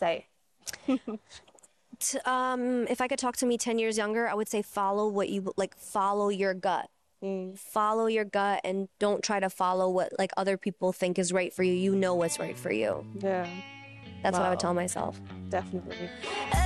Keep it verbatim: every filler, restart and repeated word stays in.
say? T- um, if I could talk to me ten years younger, I would say follow what you like, follow your gut. Mm. Follow your gut and don't try to follow what like other people think is right for you. You know what's right for you. Yeah. That's what I would Wow. tell myself. Definitely.